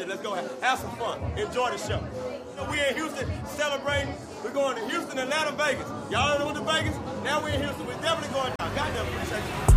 shit. Let's go have some fun. Enjoy the show. We in Houston celebrating. We're going to Houston, Atlanta, Vegas. Y'all know what the Vegas? Now we're in Houston. We're definitely going down. Goddamn, appreciate you.